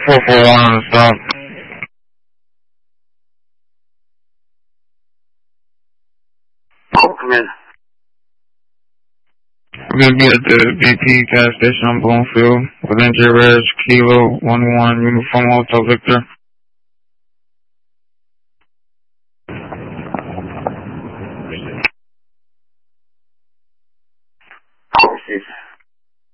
441 stop. Come in. We're going to be at the BP gas station on Bloomfield with NJ Reg Kilo 11 Uniform Hotel Victor.